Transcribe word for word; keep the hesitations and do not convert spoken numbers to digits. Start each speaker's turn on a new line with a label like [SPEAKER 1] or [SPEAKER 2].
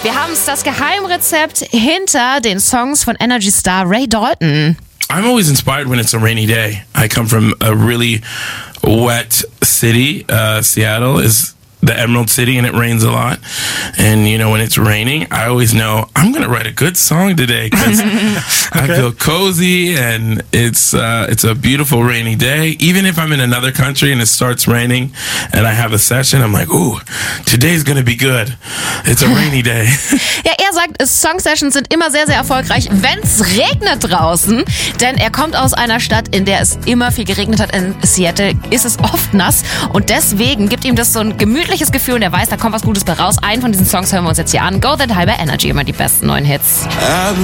[SPEAKER 1] Wir haben es, das Geheimrezept hinter den Songs von Energy Star Ray Dalton.
[SPEAKER 2] I'm always inspired when it's a rainy day. I come from a really wet city. Uh, Seattle is the Emerald City, and it rains a lot. And, you know, when it's raining, I always know I'm going to write a good song today because okay. I feel cozy, and it's uh, it's a beautiful rainy day. Even if I'm in another country and it starts raining and I have a session, I'm like, ooh, today's going to be good. It's a rainy day.
[SPEAKER 1] Ja, er sagt, Song-Sessions sind immer sehr, sehr erfolgreich, wenn es regnet draußen. Denn er kommt aus einer Stadt, in der es immer viel geregnet hat. In Seattle ist es oft nass. Und deswegen gibt ihm das so ein gemütliches Gefühl, und er weiß, da kommt was Gutes bei raus. Einen von diesen Songs hören wir uns jetzt hier an. Go That High bei Energy, immer die besten neuen Hits.